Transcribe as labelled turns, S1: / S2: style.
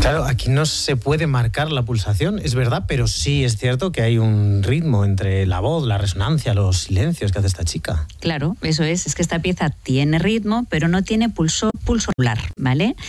S1: Claro, aquí no se puede marcar la pulsación, es verdad, pero sí es cierto que hay un ritmo entre la voz, la resonancia, los silencios que hace esta chica.
S2: Claro, eso es que esta pieza tiene ritmo, pero no tiene pulso regular, ¿vale?